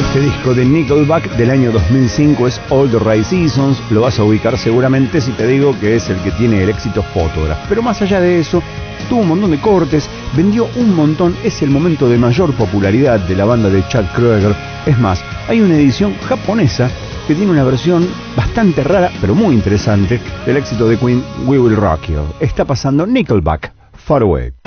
Este disco de Nickelback del año 2005 es All the Right Seasons. Lo vas a ubicar seguramente si te digo que es el que tiene el éxito Photograph. Pero más allá de eso, tuvo un montón de cortes, vendió un montón. Es el momento de mayor popularidad de la banda de Chad Kroeger. Es más, hay una edición japonesa que tiene una versión bastante rara, pero muy interesante, del éxito de Queen, We Will Rock You. Está pasando Nickelback, Far Away.